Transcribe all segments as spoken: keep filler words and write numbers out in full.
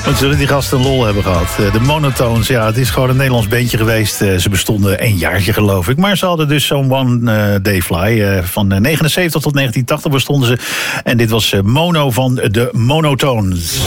Wat zullen die gasten een lol hebben gehad. De Monotones, ja, het is gewoon een Nederlands bandje geweest. Ze bestonden een jaartje, geloof ik. Maar ze hadden dus zo'n One Day Fly. Van negenenzeventig tot negentien tachtig bestonden ze. En dit was Mono van de Monotones.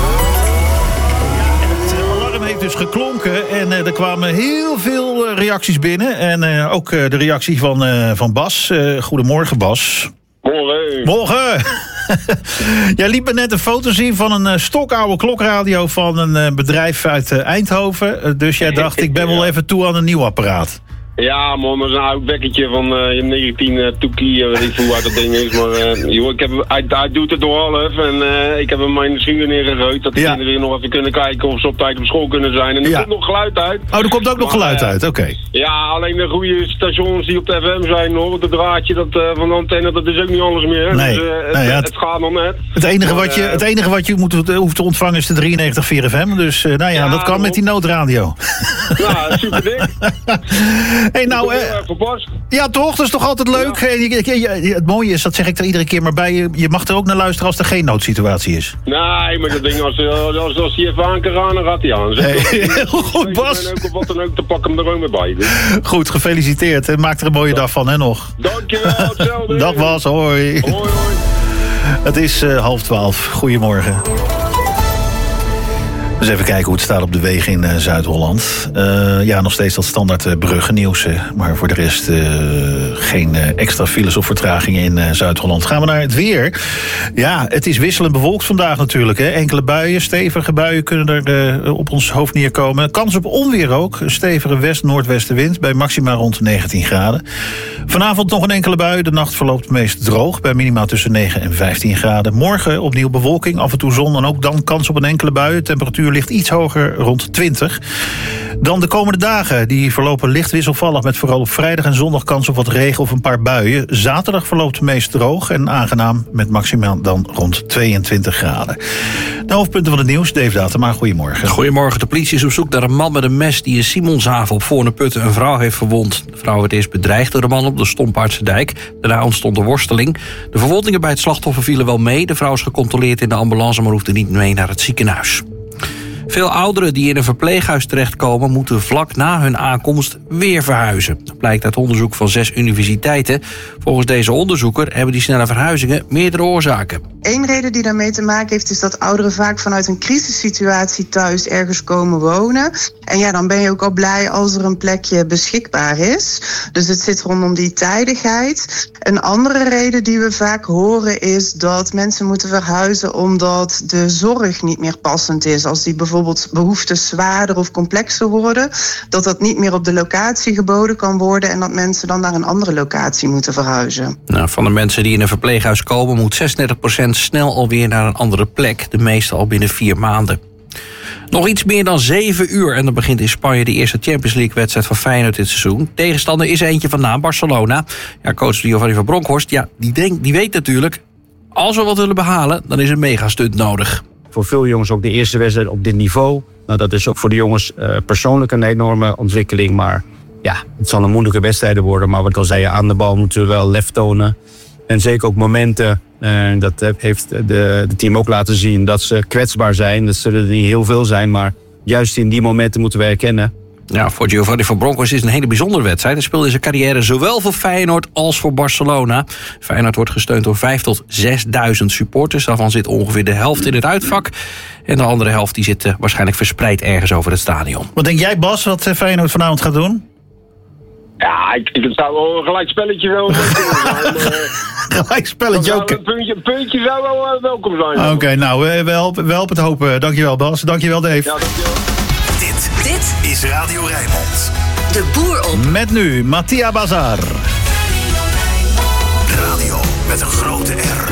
Dus geklonken en uh, er kwamen heel veel uh, reacties binnen. En uh, ook uh, de reactie van, uh, van Bas. Uh, goedemorgen, Bas. Morgen. Morgen. Jij liet me net een foto zien van een uh, stokoude klokradio van een uh, bedrijf uit uh, Eindhoven. Uh, dus jij dacht, ik ben wel even toe aan een nieuw apparaat. Ja man, dat is een oud bekkertje van uh, negentien uh, Toekie, weet ik veel hoe uit dat ding is. Maar uh, joh, ik heb, hij, hij doet het door half en uh, ik heb hem in de schuur neergegooid. Dat de ja. kinderen nog even kunnen kijken of ze op tijd op school kunnen zijn. En er ja. komt nog geluid uit. Oh, er komt ook nog maar, geluid uh, uit, oké. Okay. Ja, alleen de goede stations die op de F M zijn hoor, het draadje dat, uh, van de antenne, dat is ook niet alles meer. Nee. Dus uh, het, nee, ja, het, het gaat nog net. Het enige, maar, wat, je, uh, het enige wat je moet, hoeft te ontvangen is de drieënnegentig vier F M. Dus uh, nou ja, ja, dat kan met die noodradio. Ja, super dik. Hey, nou, uh, ja, toch? Dat is toch altijd leuk? Ja. Het mooie is, dat zeg ik er iedere keer maar bij, je, je mag er ook naar luisteren als er geen noodsituatie is. Nee, maar dat ding, als, als, als hij even aan kan gaan, dan gaat hij aan. Hey, heel goed, Bas. En ook wat dan ook, te pakken hem er ook mee bij. Dus. Goed, gefeliciteerd. En maak er een mooie ja. dag van, hè, nog. Dankjewel, hetzelfde. Dag, Bas. Hoi. Hoi, hoi. Het is uh, half twaalf. Goedemorgen. Dus even kijken hoe het staat op de wegen in uh, Zuid-Holland. Uh, ja, nog steeds dat standaard uh, bruggennieuws. Uh, maar voor de rest uh, geen uh, extra files of vertragingen in uh, Zuid-Holland. Gaan we naar het weer. Ja, het is wisselend bewolkt vandaag natuurlijk. Hè. Enkele buien, stevige buien kunnen er uh, op ons hoofd neerkomen. Kans op onweer ook. Stevige west-noordwestenwind bij maxima rond negentien graden. Vanavond nog een enkele bui. De nacht verloopt meest droog bij minima tussen negen en vijftien graden. Morgen opnieuw bewolking, af en toe zon en ook dan kans op een enkele bui. Temperatuur ligt iets hoger, rond twintig. Dan de komende dagen, die verlopen licht wisselvallig met vooral op vrijdag en zondag kans op wat regen of een paar buien. Zaterdag verloopt meest droog en aangenaam met maximaal dan rond tweeëntwintig graden. De hoofdpunten van het nieuws, Dave Datema, goedemorgen. Goedemorgen, de politie is op zoek naar een man met een mes die in Simonshaven op Voorne-Putten een vrouw heeft verwond. De vrouw werd eerst bedreigd door de man op de Stompaardserdijk. Daarna ontstond een worsteling. De verwondingen bij het slachtoffer vielen wel mee. De vrouw is gecontroleerd in de ambulance, maar hoefde niet mee naar het ziekenhuis. Veel ouderen die in een verpleeghuis terechtkomen moeten vlak na hun aankomst weer verhuizen. Dat blijkt uit onderzoek van zes universiteiten. Volgens deze onderzoeker hebben die snelle verhuizingen meerdere oorzaken. Eén reden die daarmee te maken heeft is dat ouderen vaak vanuit een crisissituatie thuis ergens komen wonen. En ja, dan ben je ook al blij als er een plekje beschikbaar is. Dus het zit rondom die tijdigheid. Een andere reden die we vaak horen is dat mensen moeten verhuizen omdat de zorg niet meer passend is. Als die bijvoorbeeld behoeftes zwaarder of complexer worden, dat dat niet meer op de locatie geboden kan worden en dat mensen dan naar een andere locatie moeten verhuizen. Nou, van de mensen die in een verpleeghuis komen moet zesendertig procent snel alweer naar een andere plek. De meeste al binnen vier maanden. Nog iets meer dan zeven uur en dan begint in Spanje de eerste Champions League-wedstrijd van Feyenoord dit seizoen. Tegenstander is eentje van naam, Barcelona. Ja, coach Giovanni van Bronckhorst, ja, die, denkt, die weet natuurlijk, als we wat willen behalen, dan is een megastunt nodig. Voor veel jongens ook de eerste wedstrijd op dit niveau. Nou, dat is ook voor de jongens uh, persoonlijk een enorme ontwikkeling. Maar ja, het zal een moeilijke wedstrijd worden. Maar wat ik al zei, aan de bal moeten we wel lef tonen. En zeker ook momenten. Uh, dat heeft de, de team ook laten zien dat ze kwetsbaar zijn. Dat zullen er niet heel veel zijn. Maar juist in die momenten moeten we herkennen. Ja, voor Giovanni van Bronckhorst is het een hele bijzondere wedstrijd. Hij speelde in zijn carrière zowel voor Feyenoord als voor Barcelona. Feyenoord wordt gesteund door vijf tot zesduizend supporters. Daarvan zit ongeveer de helft in het uitvak. En de andere helft die zit uh, waarschijnlijk verspreid ergens over het stadion. Wat denk jij, Bas, wat Feyenoord vanavond gaat doen? Ja, ik, ik zou wel een gelijk spelletje wel kunnen zijn. uh, gelijk spelletje ook. Een puntje, een puntje zou wel uh, welkom zijn. Oké, okay, nou, we helpen, we helpen het hopen. Dankjewel, Bas. Dankjewel, Dave. Ja, dankjewel. Dit, dit is Radio Rijnmond. De boer op. Met nu Mattia Bazar. Radio met een grote R.